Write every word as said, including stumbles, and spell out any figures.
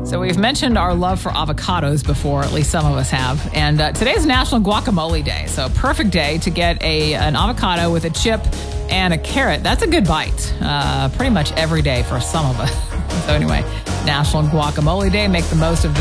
So we've mentioned our love for avocados before, at least some of us have. And uh, today's National Guacamole Day. So perfect day to get a an avocado with a chip and a carrot. That's a good bite. Uh, pretty much every day for some of us. So anyway, National Guacamole Day. Make the most of that.